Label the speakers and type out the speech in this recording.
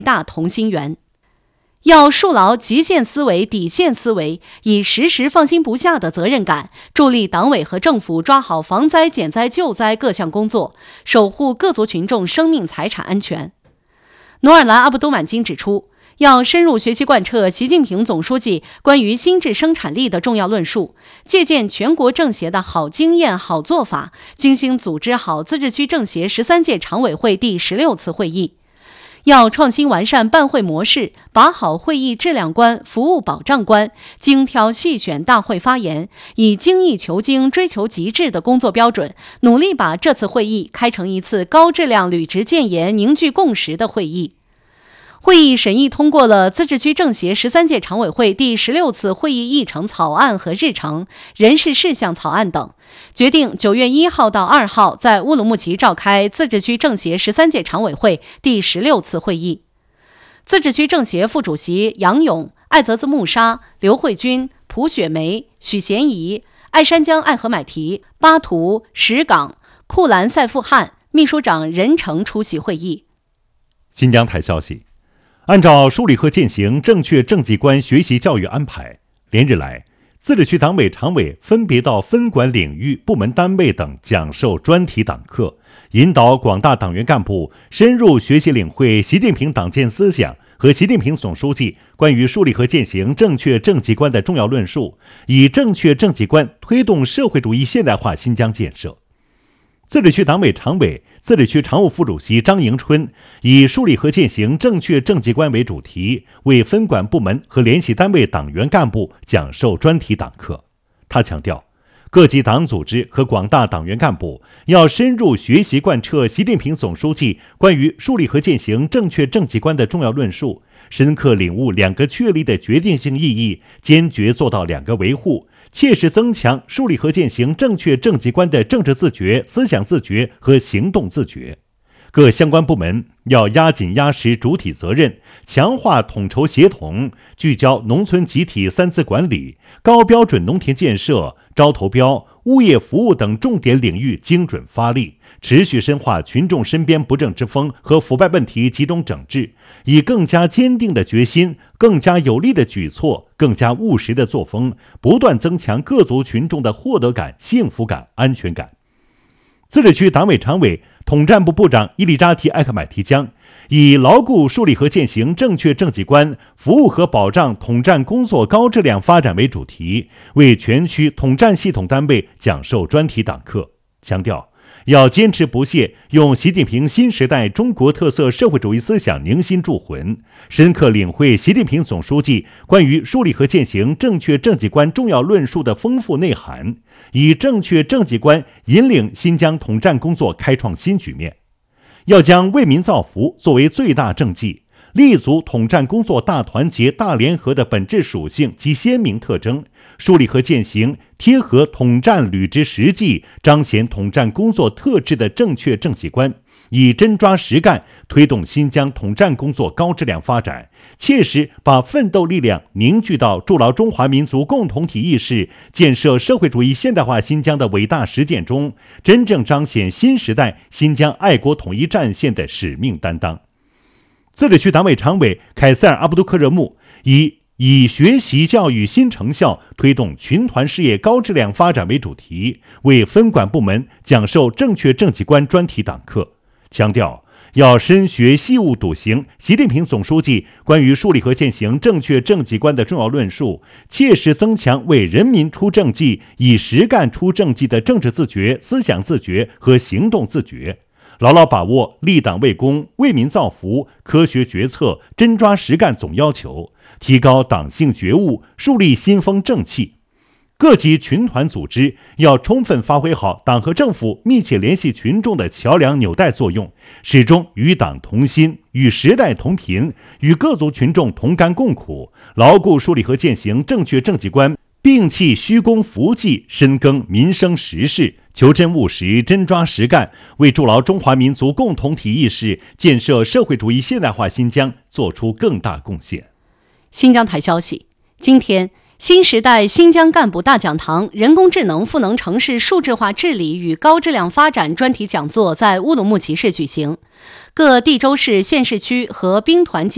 Speaker 1: 大同心圆。要树牢极限思维、底线思维，以时时放心不下的责任感，助力党委和政府抓好防灾、减灾、救灾各项工作，守护各族群众生命财产安全。努尔兰·阿卜都满金指出，要深入学习贯彻习近平总书记关于新质生产力的重要论述，借鉴全国政协的好经验、好做法，精心组织好自治区政协13届常委会第16次会议。要创新完善办会模式，把好会议质量关、服务保障关，精挑细选大会发言，以精益求精、追求极致的工作标准，努力把这次会议开成一次高质量、履职建言、凝聚共识的会议。会议审议通过了自治区政协13届常委会第16次会议议程草案和日程、人事事项草案等，决定9月1号到2号在乌鲁木齐召开自治区政协13届常委会第16次会议。自治区政协副主席杨勇、艾泽兹穆沙、刘慧君、蒲雪梅、许贤怡、爱山江爱河买提、巴图、石岗、库兰赛富汗、秘书长任成出席会议。
Speaker 2: 新疆台消息，按照梳理和践行正确政绩观学习教育安排，连日来，自治区党委常委分别到分管领域、部门单位等讲授专题党课，引导广大党员干部深入学习领会习近平党建思想和习近平总书记关于树立和践行正确政绩观的重要论述，以正确政绩观推动社会主义现代化新疆建设。自治区党委常委、自治区常务副主席张迎春以树立和践行正确政绩观为主题，为分管部门和联系单位党员干部讲授专题党课。他强调，各级党组织和广大党员干部要深入学习贯彻习近平总书记关于树立和践行正确政绩观的重要论述，深刻领悟2个确立的决定性意义，坚决做到2个维护，切实增强树立和践行正确政绩观的政治自觉、思想自觉和行动自觉。各相关部门要压紧压实主体责任，强化统筹协同，聚焦农村集体3次管理、高标准农田建设、招投标、物业服务等重点领域精准发力，持续深化群众身边不正之风和腐败问题集中整治，以更加坚定的决心、更加有力的举措、更加务实的作风，不断增强各族群众的获得感、幸福感、安全感。自治区党委常委、统战部部长伊丽扎提艾克买提江以牢固树立和践行正确政绩观，服务和保障统战工作高质量发展为主题，为全区统战系统单位讲授专题党课，强调要坚持不懈用习近平新时代中国特色社会主义思想凝心铸魂，深刻领会习近平总书记关于树立和践行正确政绩观重要论述的丰富内涵，以正确政绩观引领新疆统战工作开创新局面。要将为民造福作为最大政绩，立足统战工作大团结大联合的本质属性及鲜明特征，树立和践行贴合统战履职实际、彰显统战工作特质的正确政绩观，以真抓实干推动新疆统战工作高质量发展，切实把奋斗力量凝聚到筑牢中华民族共同体意识、建设社会主义现代化新疆的伟大实践中，真正彰显新时代新疆爱国统一战线的使命担当。自治区党委常委凯塞尔·阿卜杜克热木以学习教育新成效推动群团事业高质量发展为主题，为分管部门讲授正确政绩观专题党课，强调要深学细悟笃行习近平总书记关于树立和践行正确政绩观的重要论述，切实增强为人民出政绩、以实干出政绩的政治自觉、思想自觉和行动自觉，牢牢把握立党为公、为民造福、科学决策、真抓实干总要求，提高党性觉悟，树立新风正气。各级群团组织要充分发挥好党和政府密切联系群众的桥梁纽带作用，始终与党同心，与时代同频，与各族群众同甘共苦，牢固树立和践行正确政绩观，摒弃虚功浮绩，深耕民生时事，求真务实，真抓实干，为筑牢中华民族共同体意识、建设社会主义现代化新疆做出更大贡献。
Speaker 1: 新疆台消息，今天新时代新疆干部大讲堂人工智能赋能城市数字化治理与高质量发展专题讲座在乌鲁木齐市举行，各地州市、县市区和兵团